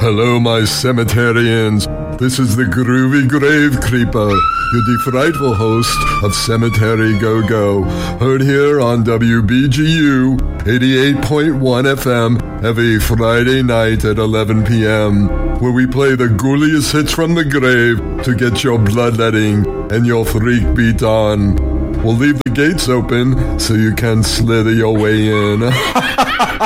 Hello, my cemeterians. This is the Groovy Grave Creeper, your frightful host of Cemetery Go-Go, heard here on WBGU 88.1 FM every Friday night at 11 p.m., where we play the ghouliest hits from the grave to get your bloodletting and your freak beat on. We'll leave the gates open so you can slither your way in.